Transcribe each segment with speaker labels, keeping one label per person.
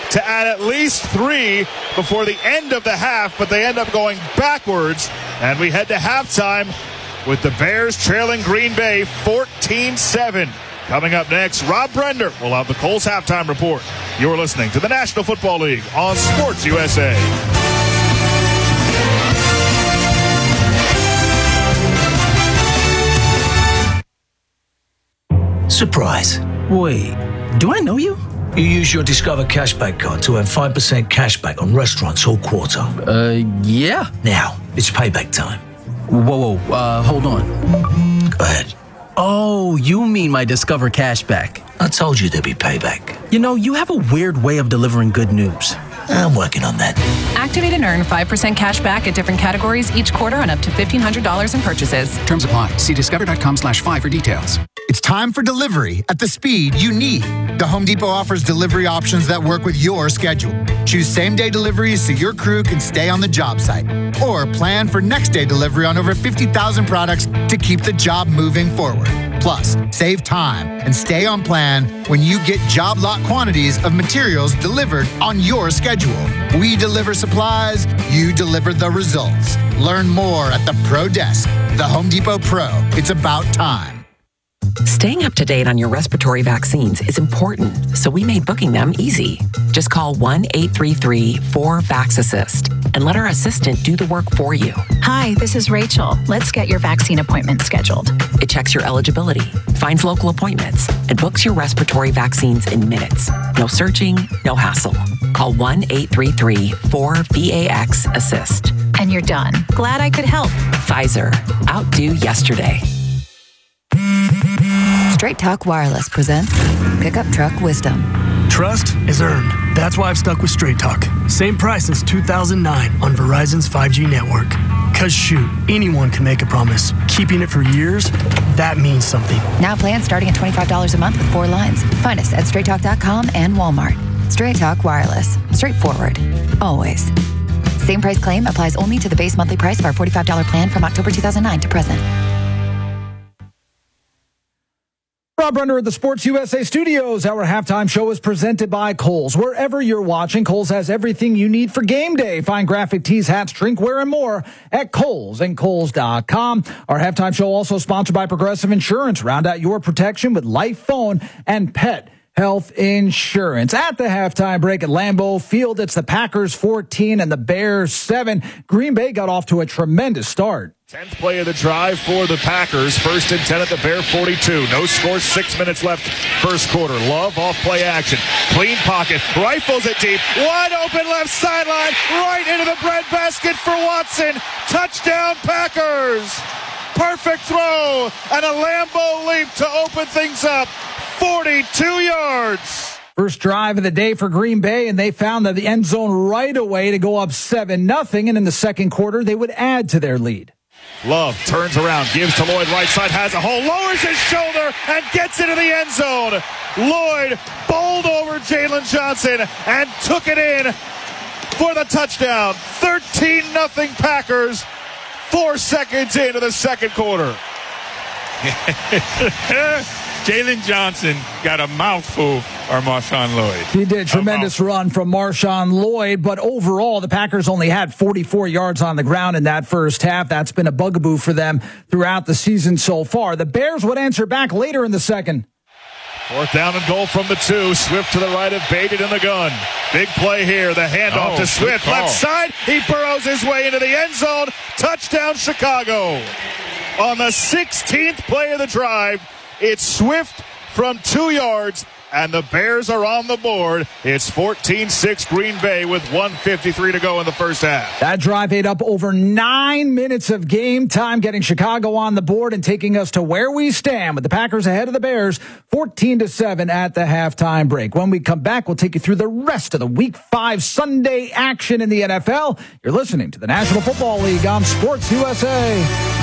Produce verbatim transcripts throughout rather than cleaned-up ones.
Speaker 1: to add at least three before the end of the half, but they end up going backwards. And we head to halftime with the Bears trailing Green Bay fourteen seven. Coming up next, Rob Brender will have the Colts halftime report. You're listening to the National Football League on Sports U S A.
Speaker 2: Surprise.
Speaker 3: Wait, do I know you?
Speaker 2: You use your Discover Cashback card to earn five percent cashback on restaurants all quarter.
Speaker 3: Uh, yeah.
Speaker 2: Now, it's payback time.
Speaker 3: Whoa, whoa, uh, hold on.
Speaker 2: Go ahead.
Speaker 3: Oh, you mean my Discover Cashback.
Speaker 2: I told you there'd be payback.
Speaker 3: You know, you have a weird way of delivering good news.
Speaker 2: I'm working on that.
Speaker 4: Activate and earn five percent cash back at different categories each quarter on up to fifteen hundred dollars in purchases.
Speaker 5: Terms apply. See discover.com slash five for details.
Speaker 6: It's time for delivery at the speed you need. The Home Depot offers delivery options that work with your schedule. Choose same-day deliveries so your crew can stay on the job site. Or plan for next-day delivery on over fifty thousand products to keep the job moving forward. Plus, save time and stay on plan when you get job lot quantities of materials delivered on your schedule. We deliver supplies, you deliver the results. Learn more at the Pro Desk. The Home Depot Pro. It's about time.
Speaker 7: Staying up to date on your respiratory vaccines is important, so we made booking them easy. Just call one eight three three four VAX-ASSIST and let our assistant do the work for you.
Speaker 8: Hi, this is Rachel. Let's get your vaccine appointment scheduled.
Speaker 7: It checks your eligibility, finds local appointments, and books your respiratory vaccines in minutes. No searching, no hassle. Call one eight three three four VAX-ASSIST.
Speaker 8: And you're done. Glad I could help.
Speaker 7: Pfizer. Outdo yesterday.
Speaker 9: Straight Talk Wireless presents Pickup Truck Wisdom.
Speaker 10: Trust is earned. That's why I've stuck with Straight Talk. Same price since two thousand nine on Verizon's five G network. Cause shoot, anyone can make a promise. Keeping it for years, that means something.
Speaker 9: Now plans starting at twenty-five dollars a month with four lines. Find us at straight talk dot com and Walmart. Straight Talk Wireless. Straightforward. Always. Same price claim applies only to the base monthly price of our forty-five dollars plan from October two thousand nine to present.
Speaker 11: Rob Brender at the Sports U S A Studios. Our halftime show is presented by Kohl's. Wherever you're watching, Kohl's has everything you need for game day. Find graphic tees, hats, drinkware, and more at Kohl's and Kohl's dot com. Our halftime show also sponsored by Progressive Insurance. Round out your protection with life, phone, and pet health insurance. At the halftime break at Lambeau Field, it's the Packers fourteen and the Bears seven. Green Bay got off to a tremendous start.
Speaker 1: tenth play of the drive for the Packers. First and ten at the Bear forty-two. No score, six minutes left first quarter. Love off play action. Clean pocket. Rifles it deep. Wide open left sideline. Right into the breadbasket for Watson. Touchdown Packers. Perfect throw. And a Lambeau leap to open things up. forty-two yards.
Speaker 11: First drive of the day for Green Bay, and they found the end zone right away to go up seven nothing. And in the second quarter, they would add to their lead.
Speaker 1: Love turns around, gives to Lloyd, right side, has a hole, lowers his shoulder, and gets into the end zone. Lloyd bowled over Jalen Johnson and took it in for the touchdown. thirteen nothing Packers, four seconds into the second quarter.
Speaker 12: Jalen Johnson got a mouthful for Marshawn Lloyd.
Speaker 11: He did. Tremendous run from Marshawn Lloyd, but overall, the Packers only had forty-four yards on the ground in that first half. That's been a bugaboo for them throughout the season so far. The Bears would answer back later in the second.
Speaker 1: Fourth down and goal from the two. Swift to the right of Baited in the gun. Big play here. The handoff
Speaker 12: oh,
Speaker 1: to Swift. Left side. He burrows his way into the end zone. Touchdown, Chicago. On the sixteenth play of the drive, it's Swift from two yards, and the Bears are on the board. It's fourteen six Green Bay with one fifty-three to go in the first half.
Speaker 11: That drive ate up over nine minutes of game time, getting Chicago on the board and taking us to where we stand with the Packers ahead of the Bears, fourteen to seven at the halftime break. When we come back, we'll take you through the rest of the Week five Sunday action in the N F L. You're listening to the National Football League on Sports U S A.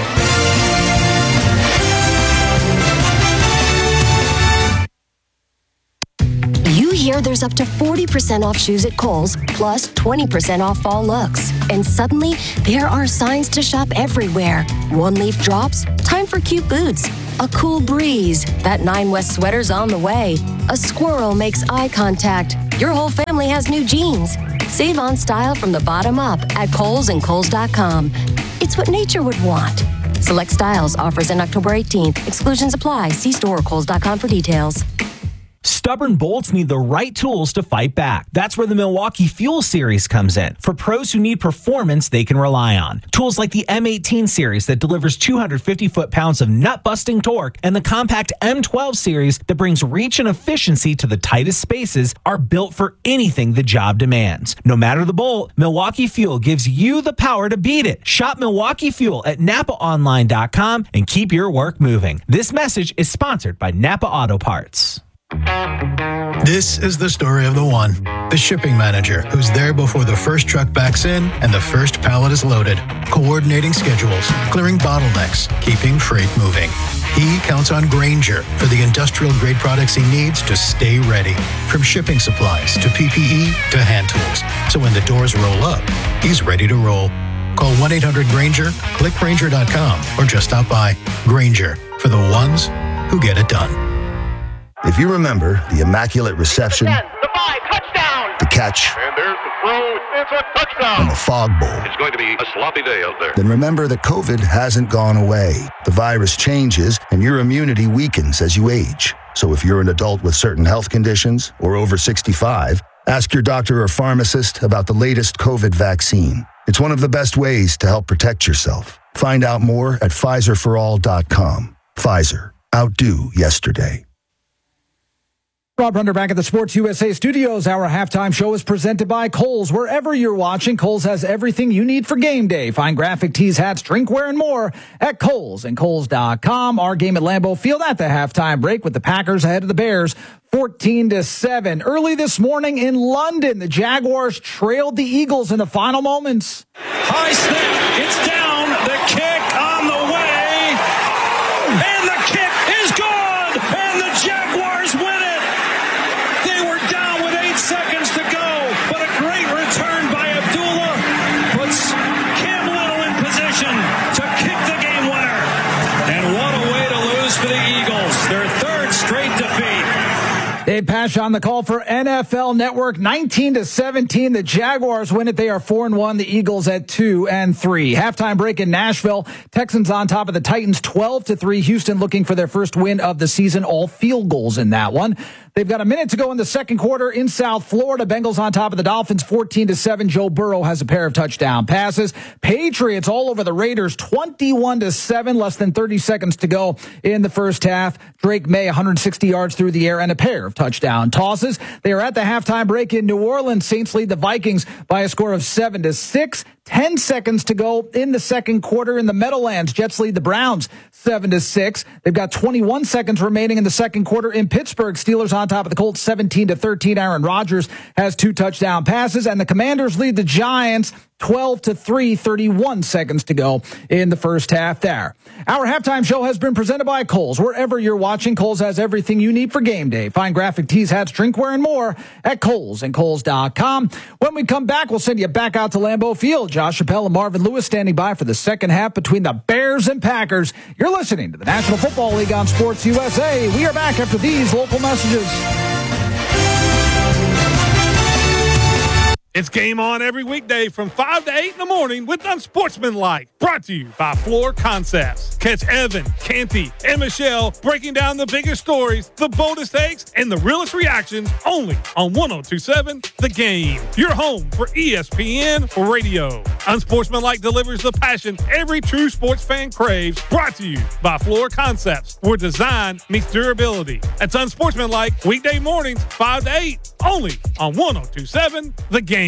Speaker 13: Here, there's up to forty percent off shoes at Kohl's, plus twenty percent off fall looks. And suddenly, there are signs to shop everywhere. One leaf drops, time for cute boots. A cool breeze, that Nine West sweater's on the way. A squirrel makes eye contact. your whole family has new jeans. Save on style from the bottom up at Kohl's and Kohl's dot com. It's what nature would want. Select styles, offers in October eighteenth. Exclusions apply. See store or Kohl's dot com for details.
Speaker 14: Stubborn bolts need the right tools to fight back. That's where the Milwaukee Fuel Series comes in. For pros who need performance they can rely on. Tools like the M eighteen series that delivers two hundred fifty foot-pounds of nut-busting torque and the compact M twelve series that brings reach and efficiency to the tightest spaces are built for anything the job demands. No matter the bolt, Milwaukee Fuel gives you the power to beat it. Shop Milwaukee Fuel at Napa Online dot com and keep your work moving. This message is sponsored by Napa Auto Parts.
Speaker 15: This is the story of the one, the shipping manager, who's there before the first truck backs in and the first pallet is loaded, coordinating schedules, clearing bottlenecks, keeping freight moving. He counts on Grainger for the industrial-grade products he needs to stay ready, from shipping supplies to P P E to hand tools. So when the doors roll up, he's ready to roll. Call one eight hundred Grainger, click Grainger dot com, or just stop by. Grainger, for the ones who get it done.
Speaker 16: If you remember the Immaculate Reception,
Speaker 17: ten, the five, touchdown.
Speaker 16: The catch,
Speaker 17: and there's the throw, it's a touchdown.
Speaker 16: And the Fog Bowl,
Speaker 17: it's going to be a sloppy day out there.
Speaker 16: Then remember that COVID hasn't gone away. The virus changes and your immunity weakens as you age. So if you're an adult with certain health conditions or over sixty-five, ask your doctor or pharmacist about the latest COVID vaccine. It's one of the best ways to help protect yourself. Find out more at Pfizer for all dot com. Pfizer, outdo yesterday.
Speaker 11: Rob Runder back at the Sports U S A studios. Our halftime show is presented by Kohl's. Wherever you're watching, Kohl's has everything you need for game day. Find graphic tees, hats, drinkware, and more at Kohl's and Kohl's dot com. Our game at Lambeau Field at the halftime break with the Packers ahead of the Bears, fourteen to seven. Early this morning in London, the Jaguars trailed the Eagles in the final moments.
Speaker 18: High snap. It's down. The kick on the way. And the kick is good. And the Jaguars win it. Seconds to go, but a great return by Abdullah puts Cam Little in position to kick the game winner. And what a way to lose for the Eagles, their third straight defeat.
Speaker 11: Dave Pasch on the call for N F L Network. nineteen to seventeen. The Jaguars win it. They are four and one. The Eagles at two and three. Halftime break in Nashville. Texans on top of the Titans twelve to three. Houston looking for their first win of the season. All field goals in that one. They've got a minute to go in the second quarter in South Florida. Bengals on top of the Dolphins fourteen to seven. Joe Burrow has a pair of touchdown passes. Patriots all over the Raiders twenty-one to seven. Less than thirty seconds to go in the first half. Drake May one hundred sixty yards through the air and a pair of touchdown tosses. They are at the halftime break in New Orleans. Saints lead the Vikings by a score of seven to six. Ten seconds to go in the second quarter in the Meadowlands. Jets lead the Browns seven to six. They've got twenty-one seconds remaining in the second quarter in Pittsburgh. Steelers on top of the Colts seventeen to thirteen. Aaron Rodgers has two touchdown passes, and the Commanders lead the Giants twelve to three. thirty-one seconds to go in the first half there. Our halftime show has been presented by Kohl's. Wherever you're watching, Kohl's has everything you need for game day. Find graphic tees, hats, drinkware, and more at Kohl's and Kohl's dot com. When we come back, we'll send you back out to Lambeau Field. Josh Chappelle and Marvin Lewis standing by for the second half between the Bears and Packers. You're listening to the National Football League on Sports U S A. We are back after these local messages.
Speaker 19: It's game on every weekday from five to eight in the morning with Unsportsmanlike. Brought to you by Floor Concepts. Catch Evan, Canty, and Michelle breaking down the biggest stories, the boldest takes, and the realest reactions only on one oh two point seven The Game. Your home for E S P N Radio. Unsportsmanlike delivers the passion every true sports fan craves. Brought to you by Floor Concepts, where design meets durability. That's Unsportsmanlike weekday mornings five to eight only on one oh two point seven The Game.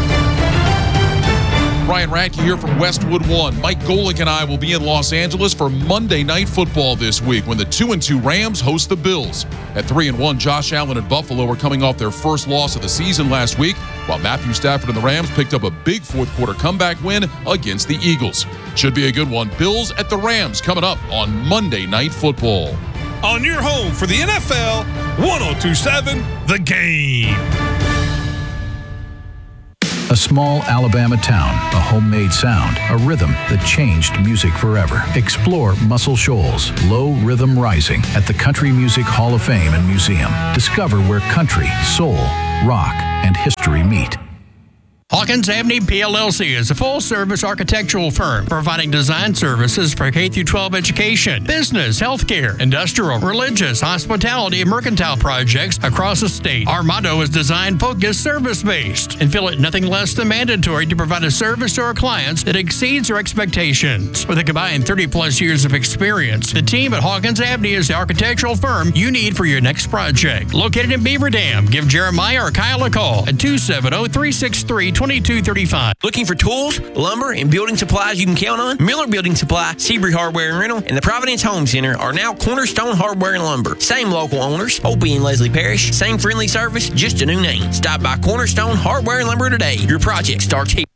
Speaker 20: Ryan Radke here from Westwood One. Mike Golick and I will be in Los Angeles for Monday Night Football this week when the two and two Rams host the Bills. At three and one, Josh Allen and Buffalo are coming off their first loss of the season last week, while Matthew Stafford and the Rams picked up a big fourth quarter comeback win against the Eagles. Should be a good one. Bills at the Rams coming up on Monday Night Football.
Speaker 19: On your home for the N F L, one oh two point seven The Game.
Speaker 21: A small Alabama town, a homemade sound, a rhythm that changed music forever. Explore Muscle Shoals, Low Rhythm Rising at the Country Music Hall of Fame and Museum. Discover where country, soul, rock, and history meet.
Speaker 3: Hawkins Avenue P L L C is a full-service architectural firm providing design services for K through twelve education, business, healthcare, industrial, religious, hospitality, and mercantile projects across the state. Our motto is design-focused, service-based, and feel it nothing less than mandatory to provide a service to our clients that exceeds our expectations. With a combined thirty-plus years of experience, the team at Hawkins Avenue is the architectural firm you need for your next project. Located in Beaver Dam, give Jeremiah or Kyle a call at two seven zero, three six three, twenty-two thirty-five.
Speaker 22: Looking for tools, lumber, and building supplies you can count on? Miller Building Supply, Seabury Hardware and Rental, and the Providence Home Center are now Cornerstone Hardware and Lumber. Same local owners, Opie and Leslie Parrish, same friendly service, just a new name. Stop by Cornerstone Hardware and Lumber today. Your project starts here.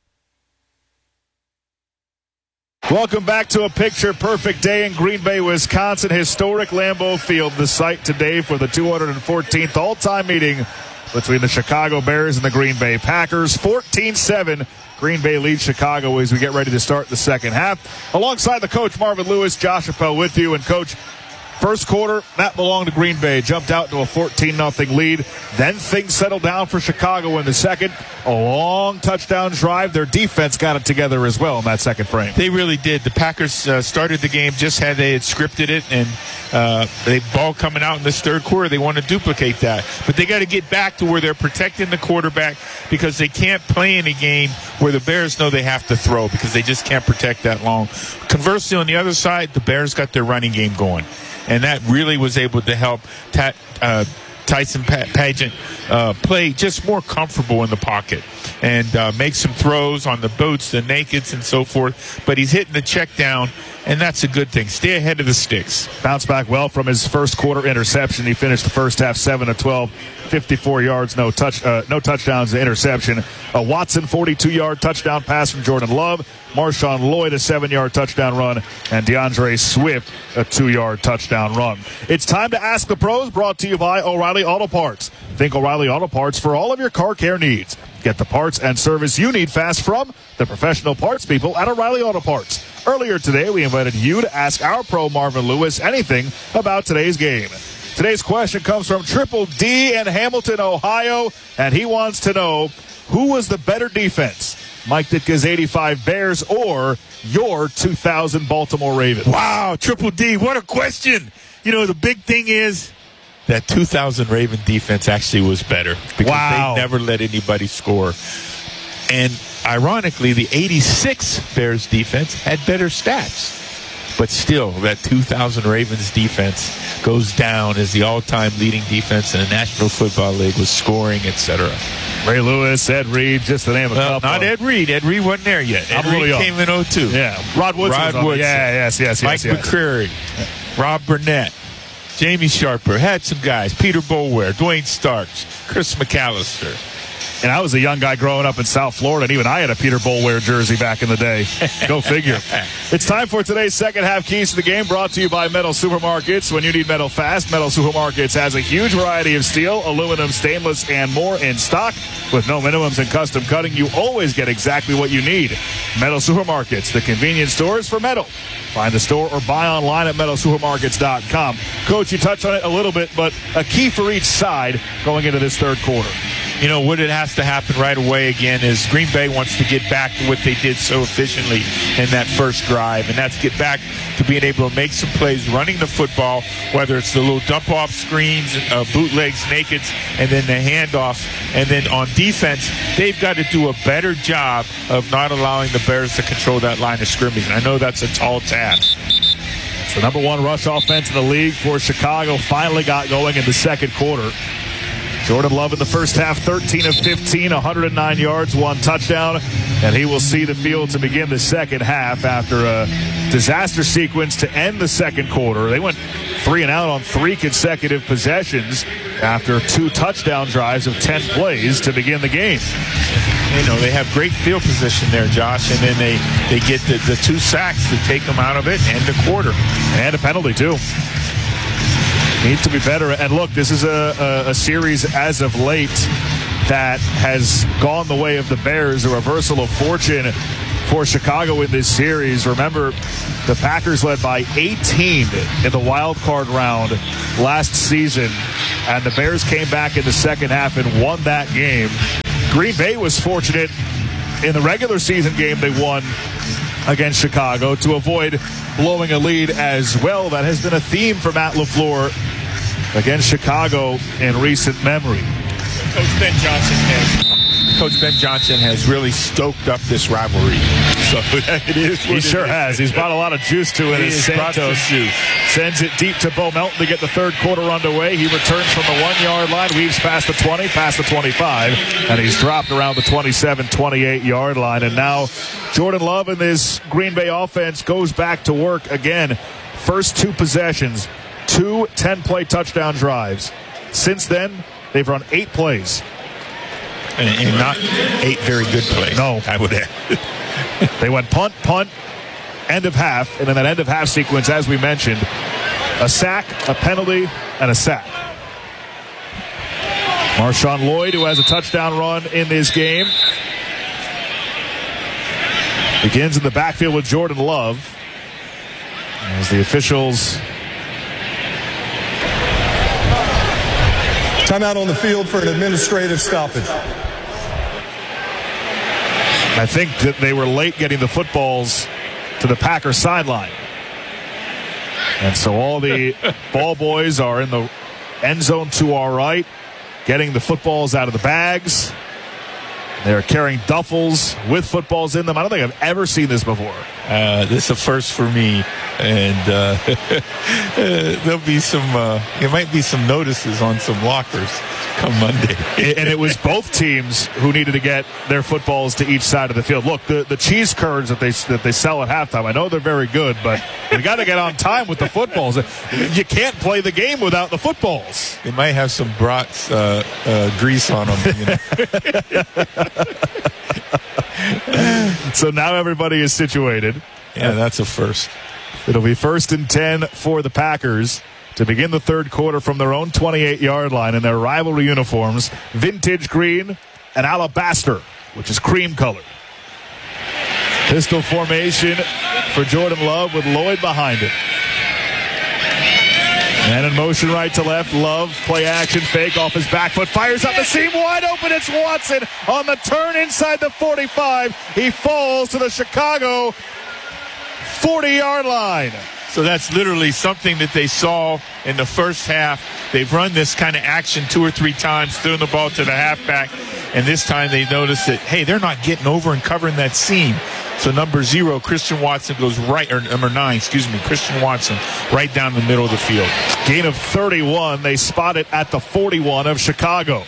Speaker 1: Welcome back to a picture-perfect day in Green Bay, Wisconsin. Historic Lambeau Field, the site today for the two hundred fourteenth all-time meeting between the Chicago Bears and the Green Bay Packers. fourteen seven, Green Bay leads Chicago as we get ready to start the second half. Alongside the coach, Marvin Lewis, Josh Appel with you. And, Coach, first quarter, that belonged to Green Bay. Jumped out to a fourteen nothing lead. Then things settled down for Chicago in the second. A long touchdown drive. Their defense got it together as well in that second frame.
Speaker 23: They really did. The Packers uh, started the game just had they had scripted it, and uh, they ball coming out in this third quarter. They want to duplicate that. But they got to get back to where they're protecting the quarterback, because they can't play in a game where the Bears know they have to throw, because they just can't protect that long. Conversely, on the other side, the Bears got their running game going. And that really was able to help ta- uh, Tyson Pageant uh, play just more comfortable in the pocket and uh, make some throws on the boots, the nakeds, and so forth. But he's hitting the check down, and that's a good thing. Stay ahead of the sticks.
Speaker 1: Bounced back well from his first quarter interception. He finished the first half seven of twelve, fifty-four yards, no touch, uh, no touchdowns, interception. A Watson forty-two-yard touchdown pass from Jordan Love. Marshawn Lloyd a seven-yard touchdown run, and DeAndre Swift a two-yard touchdown run. It's time to Ask the Pros, brought to you by O'Reilly Auto Parts. Think O'Reilly Auto Parts for all of your car care needs. Get the parts and service you need fast from the professional parts people at O'Reilly Auto Parts. Earlier today, we invited you to ask our pro Marvin Lewis anything about today's game. Today's question comes from Triple D in Hamilton, Ohio, and he wants to know, who was the better defense, Mike Ditka's eighty-five Bears or your two thousand Baltimore Ravens?
Speaker 23: Wow, Triple D, what a question. You know, the big thing is that two thousand Raven defense actually was better, because
Speaker 1: wow.
Speaker 23: they never let anybody score. And ironically, the eighty-six Bears defense had better stats. But still, that two thousand Ravens defense goes down as the all-time leading defense in the National Football League with scoring, et cetera.
Speaker 1: Ray Lewis, Ed Reed, just to name a
Speaker 23: well,
Speaker 1: couple.
Speaker 23: Not Ed Reed. Ed Reed wasn't there yet. Ed
Speaker 1: I'm
Speaker 23: Reed
Speaker 1: really
Speaker 23: came in oh two.
Speaker 1: Yeah, Rod Woodson.
Speaker 23: Rod
Speaker 1: was
Speaker 23: Woodson.
Speaker 1: Yeah, yes, yes,
Speaker 23: Mike
Speaker 1: yes. Mike
Speaker 23: McCreary, Rob Burnett, Jamie Sharper, had some guys. Peter Boulware, Dwayne Starks, Chris McAllister.
Speaker 1: And I was a young guy growing up in South Florida, and even I had a Peter Boulware jersey back in the day. Go figure. It's time for today's second half keys to the game, brought to you by Metal Supermarkets. When you need metal fast, Metal Supermarkets has a huge variety of steel, aluminum, stainless, and more in stock. With no minimums and custom cutting, you always get exactly what you need. Metal Supermarkets, the convenience stores for metal. Find the store or buy online at metal supermarkets dot com. Coach, you touched on it a little bit, but a key for each side going into this third quarter.
Speaker 23: You know, what it has to happen right away again is Green Bay wants to get back to what they did so efficiently in that first drive, and that's get back to being able to make some plays running the football, whether it's the little dump-off screens, uh, bootlegs, nakeds, and then the handoffs. And then on defense, they've got to do a better job of not allowing the Bears to control that line of scrimmage. And I know that's a tall task.
Speaker 1: It's the number one rush offense in the league for Chicago. Finally got going in the second quarter. Jordan Love in the first half, thirteen of fifteen, one hundred nine yards, one touchdown, and he will see the field to begin the second half after a disaster sequence to end the second quarter. They went three and out on three consecutive possessions after two touchdown drives of ten plays to begin the game.
Speaker 23: You know, they have great field position there, Josh, and then they, they get the, the two sacks to take them out of it and the quarter.
Speaker 1: And a penalty, too. Need to be better. And look, this is a, a, a series as of late that has gone the way of the Bears, a reversal of fortune for Chicago in this series. Remember, the Packers led by eighteen in the wild card round last season, and the Bears came back in the second half and won that game. Green Bay was fortunate in the regular season game they won against Chicago to avoid blowing a lead as well. That has been a theme for Matt LaFleur against Chicago in recent memory.
Speaker 23: Coach Ben Johnson has Coach Ben Johnson has really stoked up this rivalry. So it is.
Speaker 1: He sure has. He's brought a lot of juice to it.
Speaker 23: He
Speaker 1: as
Speaker 23: has brought
Speaker 1: Santos
Speaker 23: some juice.
Speaker 1: Sends it deep to Bo Melton to get the third quarter underway. He returns from the one-yard line, weaves past the twenty, past the twenty-five, and he's dropped around the twenty-seven, twenty-eight-yard line. And now Jordan Love and this Green Bay offense goes back to work again. First two possessions, two ten-play touchdown drives. Since then, they've run eight plays.
Speaker 23: And, and not eight very good plays.
Speaker 1: No.
Speaker 23: I would add.
Speaker 1: They went punt, punt, end of half, and in that end of half sequence, as we mentioned, a sack, a penalty, and a sack. Marshawn Lloyd, who has a touchdown run in this game, begins in the backfield with Jordan Love as the officials.
Speaker 2: Timeout on the field for an administrative stoppage.
Speaker 1: I think that they were late getting the footballs to the Packers sideline. And so all the ball boys are in the end zone to our right, getting the footballs out of the bags. They're carrying duffels with footballs in them. I don't think I've ever seen this before.
Speaker 23: Uh, this is a first for me, and uh, there'll be some. Uh, there might be some notices on some lockers come Monday.
Speaker 1: And it was both teams who needed to get their footballs to each side of the field. Look, the, the cheese curds that they that they sell at halftime, I know they're very good, but you got to get on time with the footballs. You can't play the game without the footballs.
Speaker 23: They might have some brats uh, uh, grease on them. You know?
Speaker 1: So now everybody is situated.
Speaker 23: Yeah, that's a first.
Speaker 1: It'll be first and ten for the Packers to begin the third quarter from their own twenty-eight-yard line in their rivalry uniforms, vintage green and alabaster, which is cream colored. Pistol formation for Jordan Love with Lloyd behind it. And in motion right to left, Love, play action, fake off his back foot, fires up the seam, wide open, it's Watson on the turn inside the forty-five. He falls to the Chicago forty-yard line.
Speaker 23: So that's literally something that they saw in the first half. They've run this kind of action two or three times, throwing the ball to the halfback, and this time they noticed that, hey, they're not getting over and covering that seam. So number zero, Christian Watson, goes right, or number nine, excuse me, Christian Watson, right down the middle of the field.
Speaker 1: Gain of thirty-one. They spot it at the forty-one of Chicago.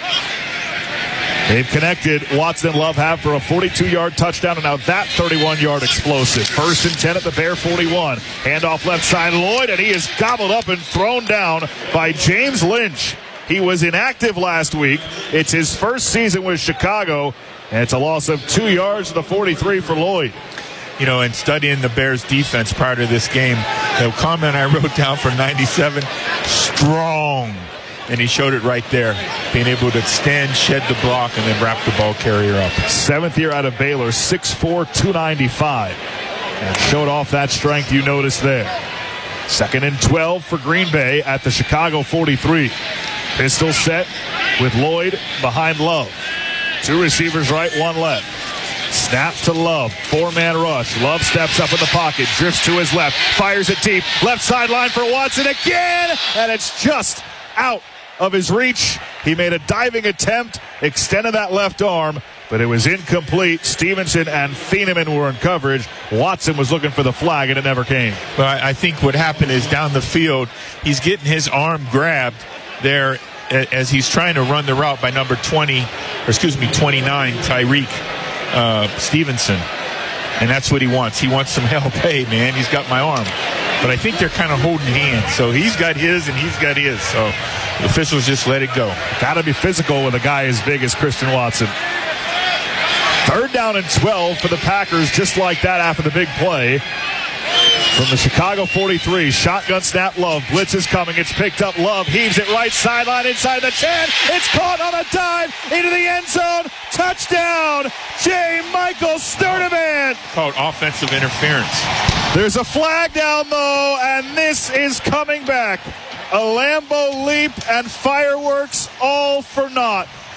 Speaker 1: They've connected. Watson and Love have for a forty-two-yard touchdown, and now that thirty-one-yard explosive. First and ten at the Bear forty-one. Handoff left side, Lloyd, and he is gobbled up and thrown down by James Lynch. He was inactive last week. It's his first season with Chicago, and it's a loss of two yards to the forty-three for Lloyd.
Speaker 23: You know, and studying the Bears defense prior to this game, the comment I wrote down for ninety-seven, strong. And he showed it right there, being able to stand, shed the block, and then wrap the ball carrier up.
Speaker 1: Seventh year out of Baylor, six four, two ninety-five. And showed off that strength you noticed there. Second and twelve for Green Bay at the Chicago forty-three. Pistol set with Lloyd behind Love. Two receivers right, one left. Snap to Love. Four-man rush. Love steps up in the pocket, drifts to his left, fires it deep. Left sideline for Watson again, and it's just out of his reach. He made a diving attempt, extended that left arm, but it was incomplete. Stevenson and Thieneman were in coverage. Watson was looking for the flag, and it never came.
Speaker 23: Well, I think what happened is down the field, he's getting his arm grabbed there as he's trying to run the route by number twenty, or excuse me, twenty-nine, Tyreek uh, Stevenson. And that's what he wants. He wants some help. Hey, man, he's got my arm. But I think they're kind of holding hands. So he's got his and he's got his. So the officials just let it go.
Speaker 1: Got to be physical with a guy as big as Christian Watson. Third down and twelve for the Packers, just like that after the big play. From the Chicago forty-three, shotgun snap, Love. Blitz is coming. It's picked up. Love heaves it right sideline inside the ten. It's caught on a dive into the end zone. Touchdown, J. Michael Sturdivant.
Speaker 23: Called offensive interference.
Speaker 1: There's a flag down low, and this is coming back. A Lambeau leap and fireworks all for naught.